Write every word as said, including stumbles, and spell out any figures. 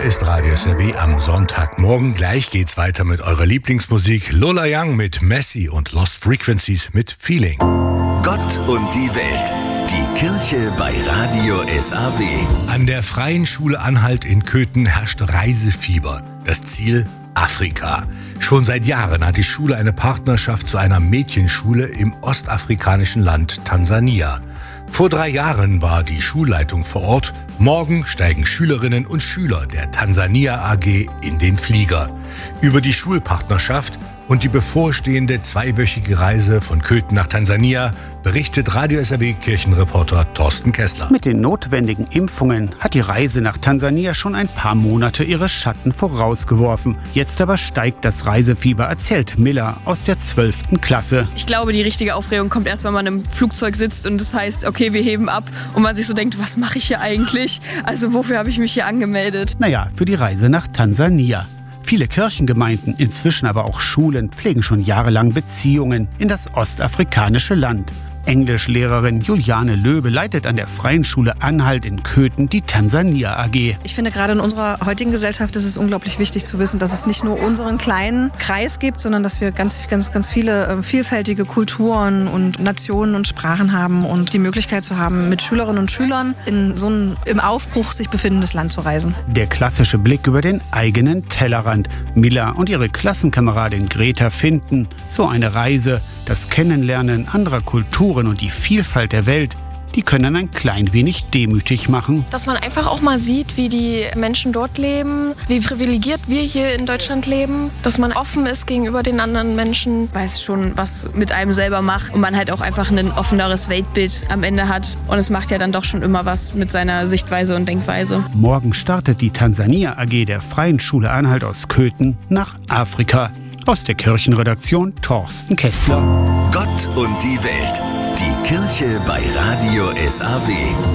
ist Radio S R W am Sonntagmorgen. Gleich geht's weiter mit eurer Lieblingsmusik. Lola Young mit Messi und Lost Frequencies mit Feeling. Gott und die Welt. Die Kirche bei Radio S R W. An der Freien Schule Anhalt in Köthen herrscht Reisefieber. Das Ziel: Afrika. Schon seit Jahren hat die Schule eine Partnerschaft zu einer Mädchenschule im ostafrikanischen Land Tansania. Vor drei Jahren war die Schulleitung vor Ort. Morgen steigen Schülerinnen und Schüler der Tansania A G in den Flieger. Über die Schulpartnerschaft und die bevorstehende zweiwöchige Reise von Köthen nach Tansania berichtet Radio S R W-Kirchenreporter Thorsten Kessler. Mit den notwendigen Impfungen hat die Reise nach Tansania schon ein paar Monate ihre Schatten vorausgeworfen. Jetzt aber steigt das Reisefieber, erzählt Miller aus der zwölften Klasse. Ich glaube, die richtige Aufregung kommt erst, wenn man im Flugzeug sitzt und es heißt, okay, wir heben ab und man sich so denkt, was mache ich hier eigentlich? Also wofür habe ich mich hier angemeldet? Naja, für die Reise nach Tansania. Viele Kirchengemeinden, inzwischen aber auch Schulen, pflegen schon jahrelang Beziehungen in das ostafrikanische Land. Englischlehrerin Juliane Löbe leitet an der Freien Schule Anhalt in Köthen die Tansania A G. Ich finde, gerade in unserer heutigen Gesellschaft ist es unglaublich wichtig zu wissen, dass es nicht nur unseren kleinen Kreis gibt, sondern dass wir ganz, ganz, ganz viele äh, vielfältige Kulturen und Nationen und Sprachen haben und die Möglichkeit zu haben, mit Schülerinnen und Schülern in so ein im Aufbruch sich befindendes Land zu reisen. Der klassische Blick über den eigenen Tellerrand. Miller und ihre Klassenkameradin Greta finden, so eine Reise, das Kennenlernen anderer Kulturen und die Vielfalt der Welt, die können ein klein wenig demütig machen. Dass man einfach auch mal sieht, wie die Menschen dort leben, wie privilegiert wir hier in Deutschland leben, dass man offen ist gegenüber den anderen Menschen. Weiß schon, was mit einem selber macht und man halt auch einfach ein offeneres Weltbild am Ende hat. Und es macht ja dann doch schon immer was mit seiner Sichtweise und Denkweise. Morgen startet die Tansania A G der Freien Schule Anhalt aus Köthen nach Afrika. Aus der Kirchenredaktion Thorsten Kessler. Gott und die Welt. Die Kirche bei Radio S R W.